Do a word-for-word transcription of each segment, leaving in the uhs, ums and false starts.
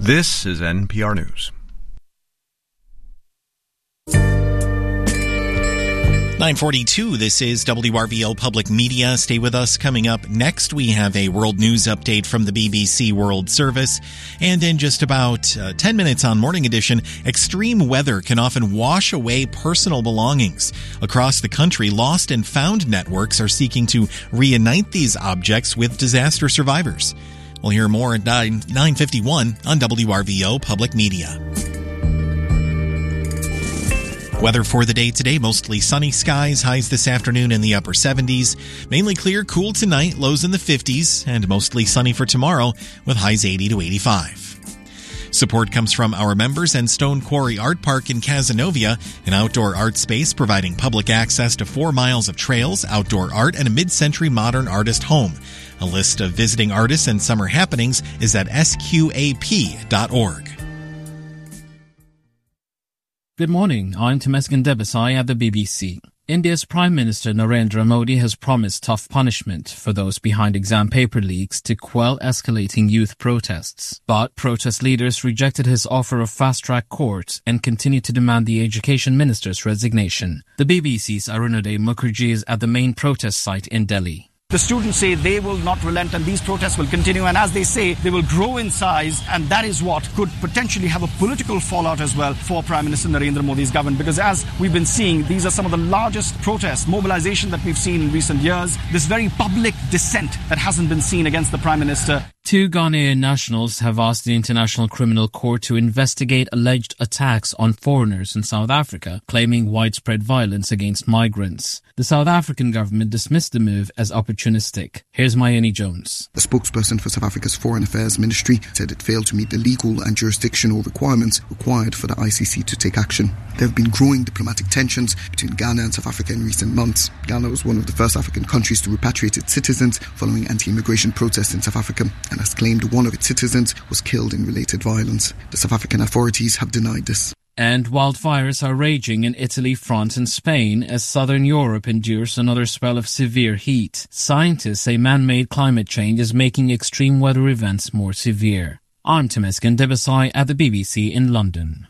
This is N P R News. nine forty-two, this is W R V O Public Media. Stay with us. Coming up next, we have a world news update from the B B C World Service. And in just about uh, ten minutes on Morning Edition, extreme weather can often wash away personal belongings. Across the country, lost and found networks are seeking to reunite these objects with disaster survivors. We'll hear more at nine fifty-one on W R V O Public Media. Weather for the day today, mostly sunny skies, highs this afternoon in the upper seventies. Mainly clear, cool tonight, lows in the fifties, and mostly sunny for tomorrow with highs eighty to eighty-five. Support comes from our members and Stone Quarry Art Park in Cazenovia, an outdoor art space providing public access to four miles of trails, outdoor art, and a mid-century modern artist home. A list of visiting artists and summer happenings is at S Q A P dot org. Good morning, I'm Temesgen Debesai at the B B C. India's Prime Minister Narendra Modi has promised tough punishment for those behind exam paper leaks to quell escalating youth protests. But protest leaders rejected his offer of fast-track court and continue to demand the education minister's resignation. The B B C's Arunodaya Mukherjee is at the main protest site in Delhi. The students say they will not relent and these protests will continue, and as they say, they will grow in size, and that is what could potentially have a political fallout as well for Prime Minister Narendra Modi's government, because as we've been seeing, these are some of the largest protests, mobilization that we've seen in recent years, this very public dissent that hasn't been seen against the Prime Minister. Two Ghanaian nationals have asked the International Criminal Court to investigate alleged attacks on foreigners in South Africa, claiming widespread violence against migrants. The South African government dismissed the move as opportunistic. Here's Mayeni Jones. The spokesperson for South Africa's Foreign Affairs Ministry said it failed to meet the legal and jurisdictional requirements required for the I C C to take action. There have been growing diplomatic tensions between Ghana and South Africa in recent months. Ghana was one of the first African countries to repatriate its citizens following anti-immigration protests in South Africa, and has claimed one of its citizens was killed in related violence. The South African authorities have denied this. And wildfires are raging in Italy, France and Spain as southern Europe endures another spell of severe heat. Scientists say man-made climate change is making extreme weather events more severe. I'm Temesgen Debesai at the B B C in London.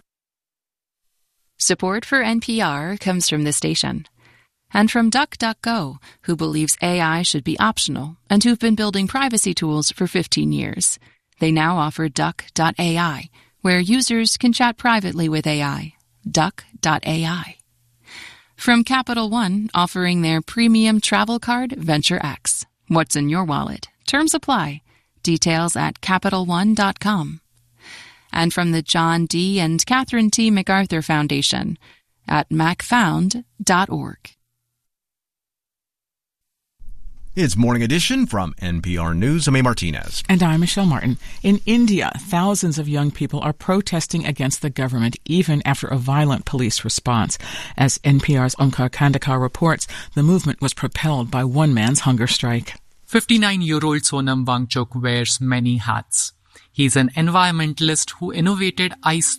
Support for N P R comes from the station. And from DuckDuckGo, who believes A I should be optional and who've been building privacy tools for fifteen years. They now offer Duck dot A I, where users can chat privately with A I. Duck dot A I. From Capital One, offering their premium travel card, Venture X. What's in your wallet? Terms apply. Details at Capital One dot com. And from the John D. and Catherine T. MacArthur Foundation at Mac Found dot org. It's Morning Edition from N P R News. I'm A. Martinez. And I'm Michelle Martin. In India, thousands of young people are protesting against the government even after a violent police response. As N P R's Omkar Kandakar reports, the movement was propelled by one man's hunger strike. fifty-nine-year-old Sonam Wangchuk wears many hats. He's an environmentalist who innovated ice